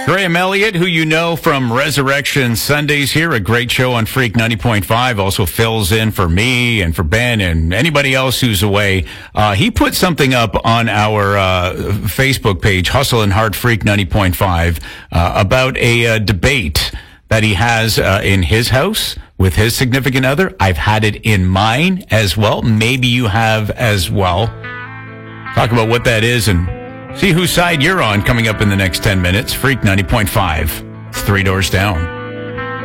Graham Elliott, who you know from Resurrection Sundays here, a great show on Freak 90.5, also fills in for me and for Ben and anybody else who's away. He put something up on our Facebook page, Hustle and Heart Freak 90.5, about a debate that he has in his house with his significant other. I've had it in mine as well. Maybe you have as well. Talk about what that is and see whose side you're on coming up in the next 10 minutes. Freak 90.5. It's 3 doors down.